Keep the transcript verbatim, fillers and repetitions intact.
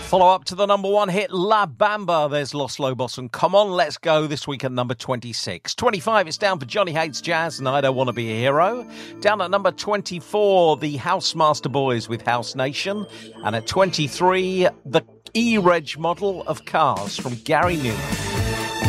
Follow-up to the number one hit, La Bamba. There's Los Lobos and Come On, Let's Go this week at number twenty-six. twenty-five, it's down for Johnny Hates Jazz and I Don't Want to Be a Hero. Down at number twenty-four, the Housemaster Boys with House Nation. And at twenty-three, the E-Reg model of Cars from Gary Newman.